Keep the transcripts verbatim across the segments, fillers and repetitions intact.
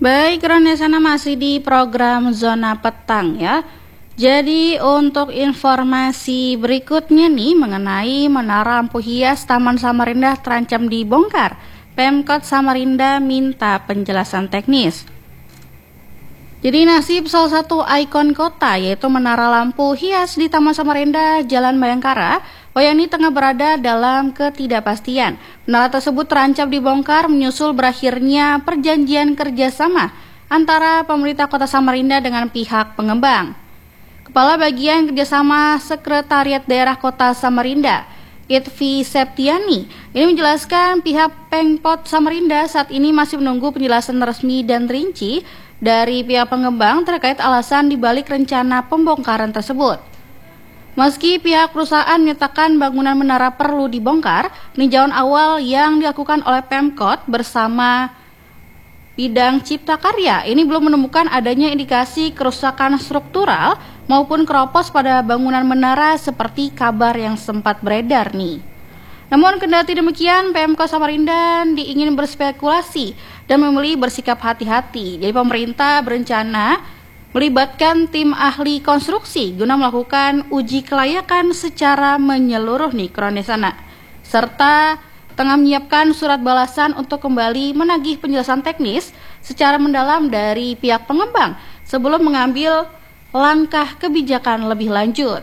Baik, Ronesana masih di program Zona Petang ya. Jadi untuk informasi berikutnya nih mengenai menara lampu hias Taman Samarinda terancam dibongkar. Pemkot Samarinda minta penjelasan teknis. Jadi nasib salah satu ikon kota yaitu menara lampu hias di Taman Samarinda Jalan Bayangkara Wayani tengah berada dalam ketidakpastian. Menara tersebut terancam dibongkar menyusul berakhirnya perjanjian kerjasama antara pemerintah kota Samarinda dengan pihak pengembang. Kepala Bagian Kerjasama Sekretariat Daerah Kota Samarinda, Itvi Septiani, ini menjelaskan pihak Pemkot Samarinda saat ini masih menunggu penjelasan resmi dan rinci dari pihak pengembang terkait alasan dibalik rencana pembongkaran tersebut. Meski pihak perusahaan menyatakan bangunan menara perlu dibongkar, peninjauan awal yang dilakukan oleh Pemkot bersama bidang cipta karya ini belum menemukan adanya indikasi kerusakan struktural maupun keropos pada bangunan menara seperti kabar yang sempat beredar nih. Namun kendati demikian, Pemkot Samarinda diingin berspekulasi dan memilih bersikap hati-hati. Jadi pemerintah berencana melibatkan tim ahli konstruksi guna melakukan uji kelayakan secara menyeluruh nih Ronesana, serta tengah menyiapkan surat balasan untuk kembali menagih penjelasan teknis secara mendalam dari pihak pengembang sebelum mengambil langkah kebijakan lebih lanjut.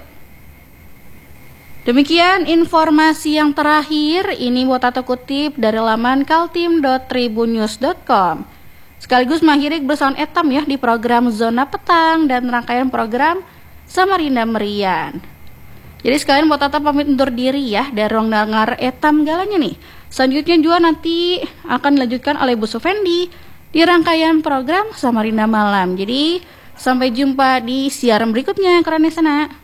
Demikian informasi yang terakhir, ini buat atau kutip dari laman kaltim dot tribunnews dot com. Sekaligus mengakhiri bersama Etam ya di program Zona Petang dan rangkaian program Samarinda Merian. Jadi sekalian buat Tata pamit undur diri ya dari ruang dengar Etam galanya nih. Selanjutnya juga nanti akan dilanjutkan oleh Bu Sufendi di rangkaian program Samarinda Malam. Jadi sampai jumpa di siaran berikutnya, Ronesana.